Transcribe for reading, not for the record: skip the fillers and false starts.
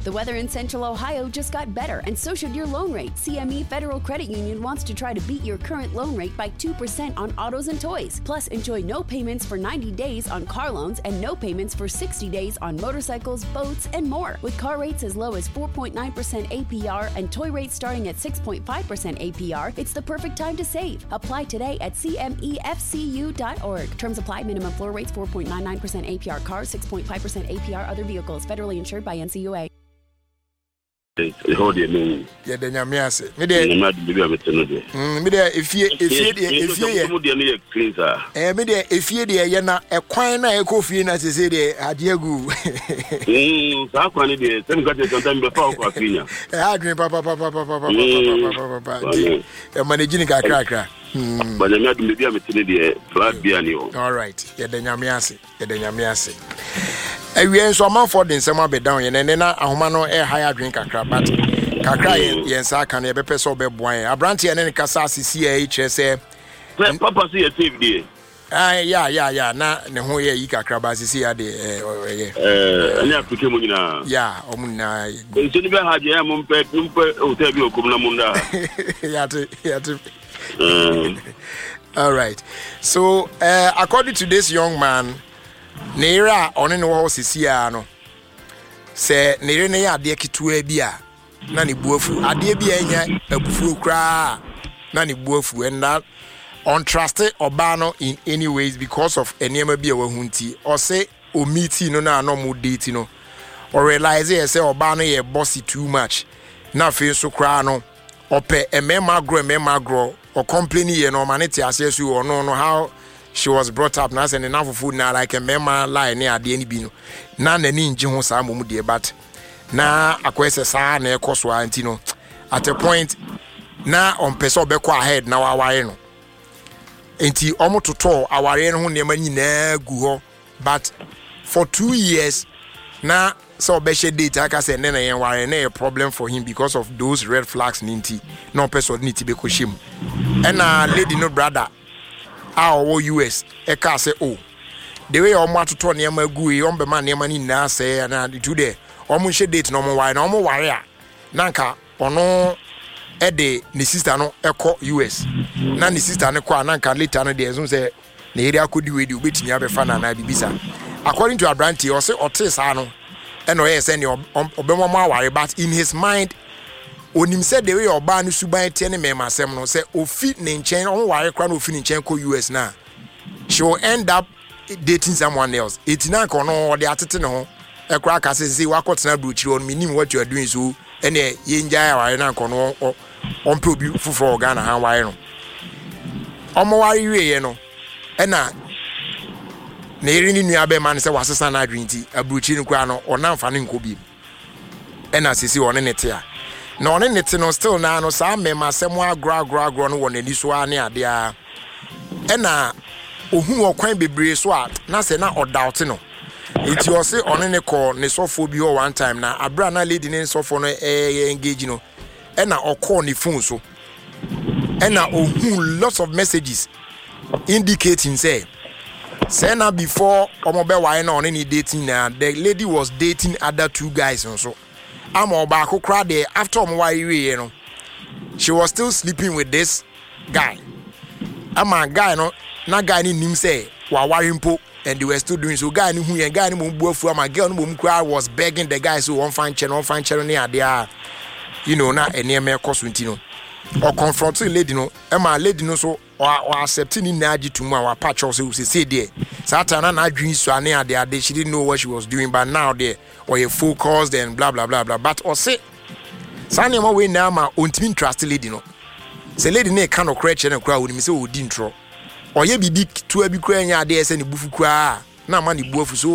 The weather in Central Ohio just got better, and so should your loan rate. CME Federal Credit Union wants to try to beat your current loan rate by 2% on autos and toys. Plus, enjoy no payments for 90 days on car loans and no payments for 60 days on motorcycles, boats, and more. With car rates as low as 4.9% APR and toy rates starting at 6.5% APR, it's the perfect time to save. Apply today at cmefcu.org. Terms apply. Minimum floor rates 4.99% APR cars, 6.5% APR other vehicles. Federally insured by NCUA. Hold your name. Yeah, then I'm yes. Me there. Me there. If you na a kwan na ekofi na se say there adiegu. Sa kwan dey. Some got it sometime before kwa finya. Adwin papa. E managing kakra. But I'm not maybe I'm telling the flat beer ni o. All right. Yeah, then I'm yes. We so man for the same be down yen na ahoma no e higher drink kakra but kakra yen sa kan e be pese obeboan abrante yen ne kasa asisi e chese papa say save dey yeah na ne ho ye yi kakra ba asisi ya de anya apike mo nyina yeah omuna nti ni be haje ya mo mpe hotel bi okum na munda yeah all right so according to this young man Neira one no ho sisia no se nere ne ya ade ketua bia na ne buafu ade bia nya abufu kra na ne buafu and that untrusted oba no in any ways because of enema bia wa hunti or say o meeting no na no mo date no or realize say oba no ye bossy too much na fe so kra no ope emema grow or complaining ye no manity asesu or no how she was brought up now and enough of food now like a mema line near the any bino. Na nani nji ho sa momu de but na akwese sa na ekoso antino at a point na on person be kwa ahead na waware no. Enti omo toto aware no ho nema nyina gu ho but for 2 years na so be she date aka say na yen ware na a problem for him because of those red flags ninti no person need to be koshim. And lady no brother our US e ka say oh the way omo atoto ne ma gu e on be ma ne ma ni na say na today omo she date no mo ware na omo ware a nanka ono e de ni sister no e ko US na ni sister ne ko nanka later no de ezun say na area akodi we di obetimi abefa na na bibisa according to Abranti o say otis ano e no ye say ne obemo ma ware but in his mind onim said the way oba no suban tie ne mema asem no say ofi ne nchen on ware kra no ofi ne nchen ko US na she will end up dating someone else etina ko no de atete ne ho e kra ka say wakotena brochiri on minim what you are doing so ene ye njaya ware na ko no on probi fufo Ghana han ware no omo ware wiye no e na na eri ni nua be man say wasesa na adwinti abrochiri nkwa no onamfa ne nkobi e na sisi one ne te a na one nete no still na no sa mema asem agro no won ani so ane ade a e na ohun okwan bebre so a na se na odoubt no enti o se one ne call ne sofo bi one time na abra na lady ne sofo no engage no e na o call ne phone so e na ohun lots of messages indicating say na before omobe wa na one ni dating na the lady was dating other two guys also Amo ba ko kra there after you know she was still sleeping with this guy. Ama guy no na guy ni nim say wa warimpo and they were still doing so guy ni hu yen guy ni mo buafu ama girl no mo kra was begging the guy so one fan channel ni ade you know na eneme koso ntino or confront the lady no ema lady no so or accept ni na agi tumu our patch also say there Satana na dream so ade she didn't know what she was doing but now there or you focused and blah blah blah blah but or say sane ma we na ma ontimi trust lady no say lady na ka no kra che na kra woni me say odi ntro or ye bibi to abi kra nya ade ese ne bufu kra na ma ne buafu so